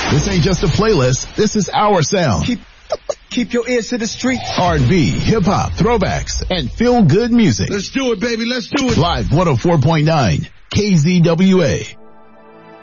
This ain't just a playlist. This is our sound. Keep your ears to the street. R&B, hip-hop, throwbacks, and feel-good music. Let's do it, baby. Let's do it. Live 104.9 KZWA.